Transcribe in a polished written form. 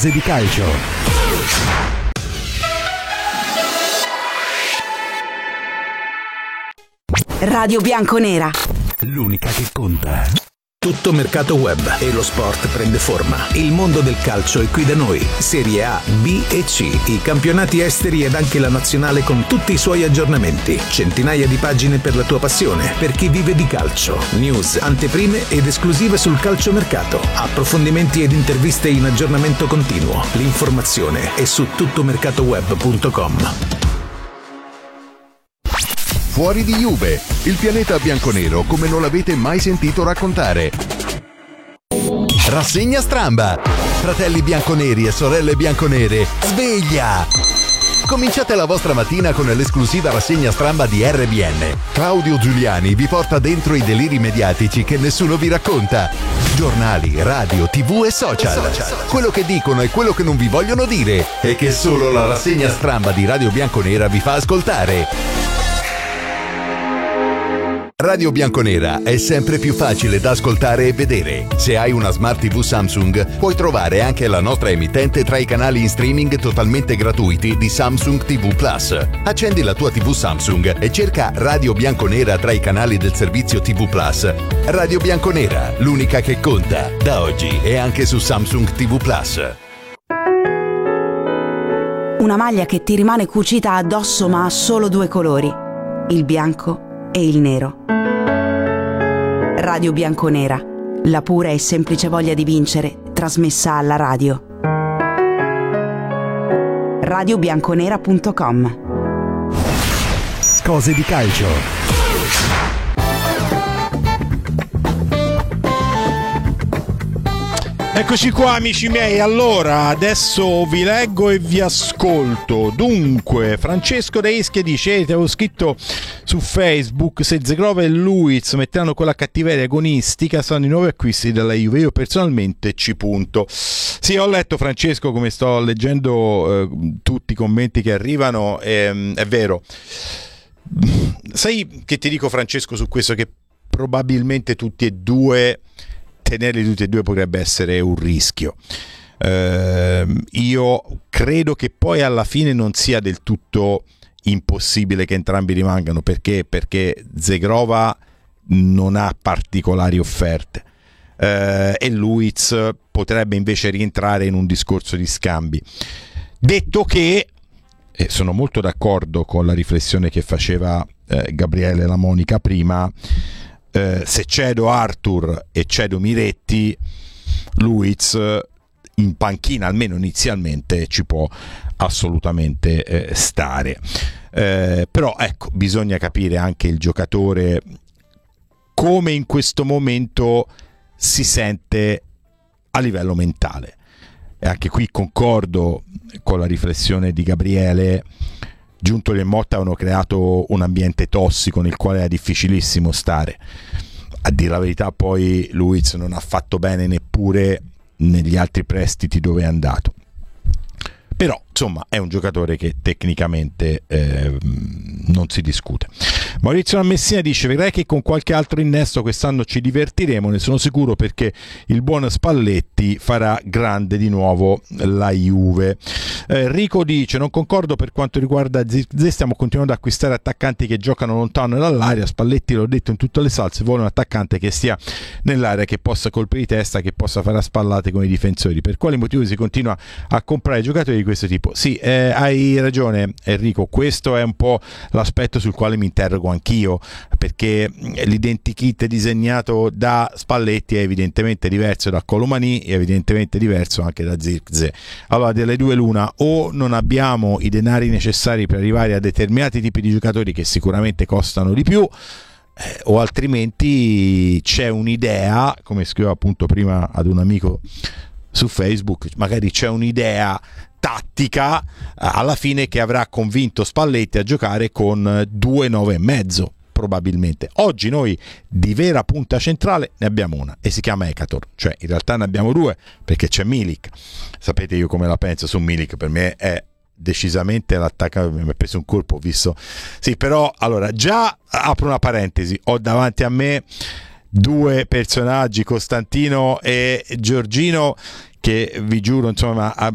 Cose di calcio. Radio Bianconera, L'unica che conta. Tutto mercato web e lo sport prende forma. Il mondo del calcio è qui da noi. Serie A, B e C, i campionati esteri ed anche la nazionale con tutti i suoi aggiornamenti. Centinaia di pagine per la tua passione, per chi vive di calcio. News, anteprime ed esclusive sul calciomercato. Approfondimenti ed interviste in aggiornamento continuo. L'informazione è su tuttomercatoweb.com. Fuori di Juve, il pianeta bianconero come non l'avete mai sentito raccontare. Rassegna stramba. Fratelli bianconeri e sorelle bianconere, sveglia! Cominciate la vostra mattina con l'esclusiva rassegna stramba di RBN. Claudio Giuliani vi porta dentro i deliri mediatici che nessuno vi racconta. Giornali, radio, TV e social. Quello che dicono e quello che non vi vogliono dire e che solo la rassegna stramba di Radio Bianconera vi fa ascoltare. Radio Bianconera è sempre più facile da ascoltare e vedere. Se hai una Smart TV Samsung, puoi trovare anche la nostra emittente tra i canali in streaming totalmente gratuiti di Samsung TV Plus. Accendi la tua TV Samsung e cerca Radio Bianconera tra i canali del servizio TV Plus. Radio Bianconera, l'unica che conta. Da oggi è anche su Samsung TV Plus. una maglia che ti rimane cucita addosso ma ha solo due colori, il bianco e il nero. Radio Bianconera, la pura e semplice voglia di vincere, trasmessa alla radio. radiobianconera.com. Cose di calcio. Eccoci qua amici miei, allora adesso vi leggo e vi ascolto. Dunque, Francesco da Ischia dice: ti avevo scritto su Facebook, se Zegrova e Luiz metteranno quella cattiveria agonistica saranno i nuovi acquisti della Juve. Io personalmente ci punto. Sì, ho letto, Francesco, come sto leggendo tutti i commenti che arrivano, è vero. Sai che ti dico, Francesco, su questo, che probabilmente tenerli tutti e due potrebbe essere un rischio. Io credo che poi alla fine non sia del tutto impossibile che entrambi rimangano, perché Zegrova non ha particolari offerte e Luiz potrebbe invece rientrare in un discorso di scambi. Detto che, sono molto d'accordo con la riflessione che faceva Gabriele La Monica prima, se cedo Arthur e cedo Miretti, Luiz in panchina almeno inizialmente ci può assolutamente stare, però ecco, bisogna capire anche il giocatore come in questo momento si sente a livello mentale, e anche qui concordo con la riflessione di Gabriele. Giuntoli e Motta hanno creato un ambiente tossico nel quale è difficilissimo stare. A dire la verità, poi Luiz non ha fatto bene neppure negli altri prestiti dove è andato. Però insomma è un giocatore che tecnicamente non si discute. Maurizio Messina dice: vedrai che con qualche altro innesto quest'anno ci divertiremo, ne sono sicuro, perché il buon Spalletti farà grande di nuovo la Juve. Rico dice: non concordo per quanto riguarda Zirkzee, stiamo continuando ad acquistare attaccanti che giocano lontano dall'area. Spalletti, l'ho detto in tutte le salse, vuole un attaccante che stia nell'area, che possa colpire di testa, che possa fare a spallate come i difensori. Per quale motivo si continua a comprare giocatori di questo tipo? Sì, hai ragione Enrico, questo è un po' l'aspetto sul quale mi interrogo anch'io, perché l'identikit disegnato da Spalletti è evidentemente diverso da Colomani, è evidentemente diverso anche da Zirkzee. Allora, delle due l'una: o non abbiamo i denari necessari per arrivare a determinati tipi di giocatori che sicuramente costano di più, o altrimenti c'è un'idea, come scrivo appunto prima ad un amico su Facebook, magari c'è un'idea tattica alla fine che avrà convinto Spalletti a giocare con 2 9,5 probabilmente. Oggi noi di vera punta centrale ne abbiamo una e si chiama Ekator, cioè in realtà ne abbiamo due perché c'è Milik. Sapete io come la penso su Milik, per me è decisamente l'attacco, mi ha preso un colpo, ho visto. Sì, però allora già apro una parentesi, ho davanti a me due personaggi, Costantino e Giorgino, che vi giuro insomma